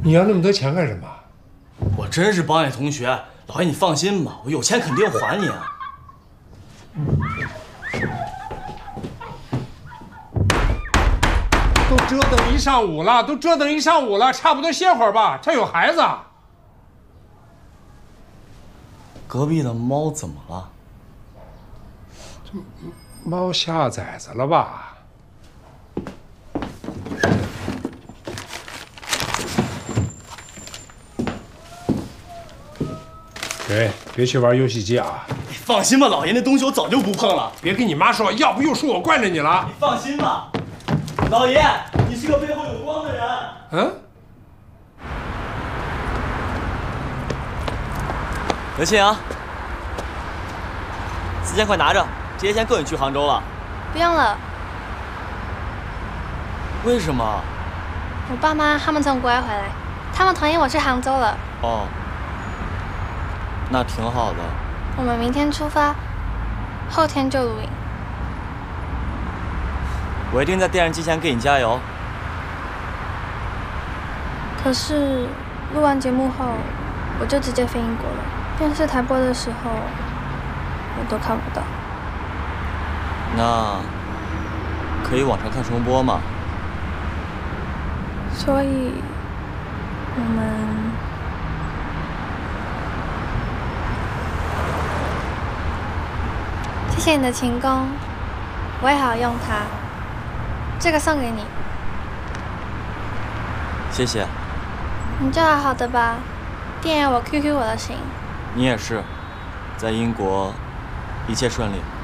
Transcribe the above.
你要那么多钱干什么？ 我真是帮你同学，老爷你放心吧，我有钱肯定还你啊。 都折腾一上午了，差不多歇会儿吧。这有孩子。 隔壁的猫怎么了？ 这猫下崽子了吧？别去玩游戏机啊！ 你放心吧，老爷，那东西我早就不碰了。 别跟你妈说，要不又说我惯着你了。 你放心吧，老爷，你是个背后有光的人。 嗯。 刘庆阳，4000块拿着，这些钱够你去杭州了。 不用了。 为什么？ 我爸妈他们从国外回来，他们同意我去杭州了。 哦。那挺好的。 我们明天出发，后天就录影。 我一定在电视机前给你加油。 可是录完节目后，我就直接飞英国了。电视台播的时候，我都看不到。 那可以网上看重播吗？ 所以，我们。谢谢你的勤工，我会好好用它。这个送给你。 谢谢。 你就好好的吧，电邮我 QQ 我都行。 你也是，在英国一切顺利。